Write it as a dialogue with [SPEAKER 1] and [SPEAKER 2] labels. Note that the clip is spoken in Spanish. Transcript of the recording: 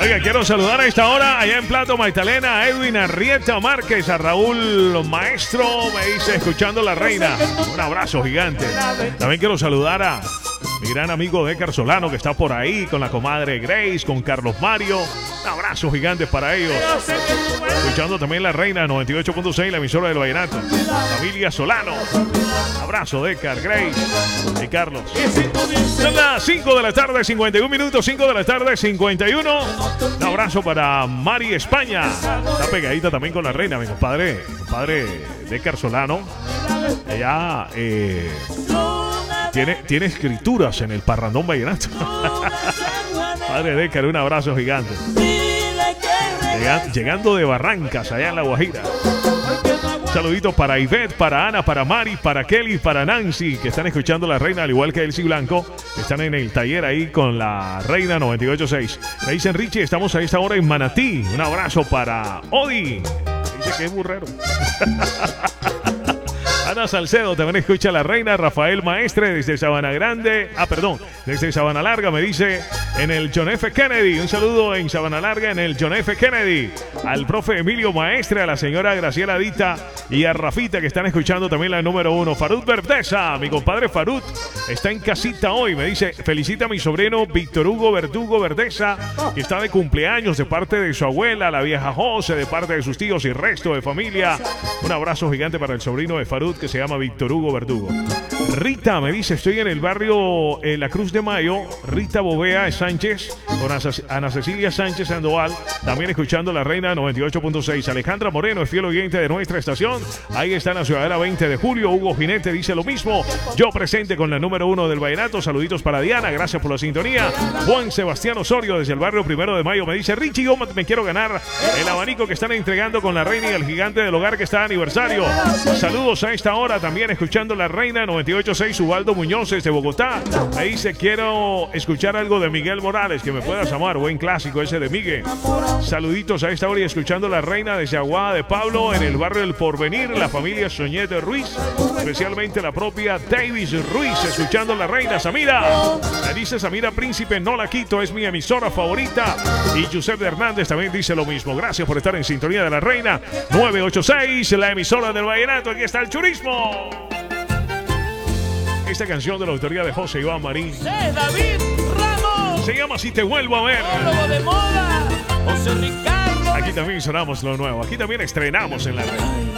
[SPEAKER 1] Oiga, quiero saludar a esta hora allá en Plato Magdalena a Edwin Arrieta Márquez, a Raúl Maestro, me dice, escuchando La Reina. Un abrazo gigante. También quiero saludar a mi gran amigo Decar Solano, que está por ahí, con la comadre Grace, con Carlos Mario. Un abrazo gigante para ellos. Escuchando también La Reina 98.6, la emisora del Vallenato. Familia Solano. Abrazo, Decar, Grace y Carlos. Son las 5 de la tarde, 51 minutos, 5 de la tarde, 51. Un abrazo para Mari España. Está pegadita también con La Reina, mi compadre Decar Solano. Ella tiene escrituras en el Parrandón Vallenato. Padre Decar, un abrazo gigante. Llegando de Barrancas, allá en La Guajira. Saluditos para Ivette, para Ana, para Mari, para Kelly, para Nancy, que están escuchando La Reina, al igual que Elsie Blanco. Están en el taller ahí con La Reina 98.6. Me dicen, Richie, estamos a esta hora en Manatí. Un abrazo para Odi. Dice que es burrero. Ana Salcedo también escucha La Reina. Rafael Maestre desde Sabana Grande. Desde Sabana Larga me dice en el John F. Kennedy. Un saludo en Sabana Larga en el John F. Kennedy. Al profe Emilio Maestre, a la señora Graciela Dita y a Rafita, que están escuchando también la número 1. Farud Verdeza, mi compadre Farud, está en casita hoy. Me dice, felicita a mi sobrino Víctor Hugo Verdugo Verdeza, que está de cumpleaños, de parte de su abuela, la vieja José, de parte de sus tíos y resto de familia. Un abrazo gigante para el sobrino de Farud, que se llama Víctor Hugo Verdugo. Rita me dice, estoy en el barrio La Cruz de Mayo. Rita Bovea Sánchez con Ana Cecilia Sánchez Sandoval, también escuchando La Reina 98.6. Alejandra Moreno es fiel oyente de nuestra estación. Ahí está en la Ciudadela 20 de Julio. Hugo Jinete dice lo mismo. Yo presente con la número 1 del Vallenato. Saluditos para Diana, gracias por la sintonía. Juan Sebastián Osorio desde el barrio 1 de Mayo me dice, Richie, yo me quiero ganar el abanico que están entregando con La Reina y el gigante del hogar que está de aniversario. Saludos a esta hora también escuchando La Reina 98.6. Ubaldo Muñoz de Bogotá me dice, quiero escuchar algo de Miguel Morales, que me puedas amar. Buen clásico ese de Miguel. Saluditos a esta hora y escuchando La Reina desde Aguada de Pablo en el barrio del Porvenir, la familia Soñete Ruiz, especialmente la propia Davis Ruiz, escuchando La Reina. Samira me dice, Samira Príncipe, no la quito, es mi emisora favorita. Y Josep Hernández también dice lo mismo. Gracias por estar en sintonía de La Reina 986, la emisora del Vallenato. Aquí está el churismo. Esta canción de la autoría de José Iván Marín
[SPEAKER 2] David Ramos
[SPEAKER 1] se llama Si te vuelvo a ver.
[SPEAKER 2] De moda, José Ricardo.
[SPEAKER 1] Aquí también sonamos lo nuevo. Aquí también estrenamos en La Reina.